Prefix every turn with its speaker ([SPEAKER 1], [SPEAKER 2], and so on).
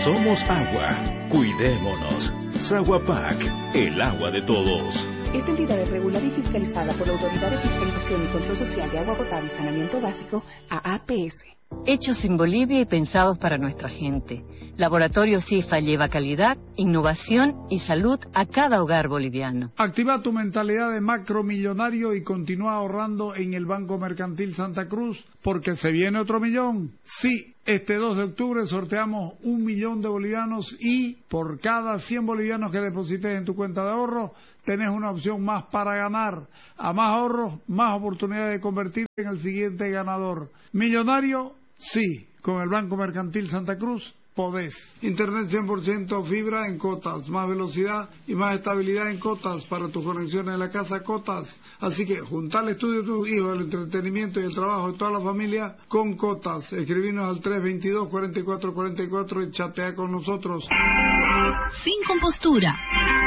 [SPEAKER 1] Somos agua. Cuidémonos. Saguapac, el agua de todos.
[SPEAKER 2] Esta entidad es regulada y fiscalizada por la Autoridad de Fiscalización y Control Social de Agua Potable y Saneamiento Básico, AAPS.
[SPEAKER 3] Hechos en Bolivia y pensados para nuestra gente. Laboratorio CIFA lleva calidad, innovación y salud a cada hogar boliviano.
[SPEAKER 4] Activa tu mentalidad de macromillonario y continúa ahorrando en el Banco Mercantil Santa Cruz, porque se viene otro millón. Sí, este 2 de octubre sorteamos 1 millón de bolivianos y por cada 100 bolivianos que deposites en tu cuenta de ahorro, tenés una opción más para ganar. A más ahorros, más oportunidades de convertirte en el siguiente ganador. Millonario, sí, con el Banco Mercantil Santa Cruz podés. Internet 100% fibra en Cotas, más velocidad y más estabilidad en Cotas para tus conexiones en la casa Cotas. Así que junta el estudio de tus hijos, el entretenimiento y el trabajo de toda la familia con Cotas. Escribinos al 322-4444 y chatea con nosotros.
[SPEAKER 5] Sin compostura.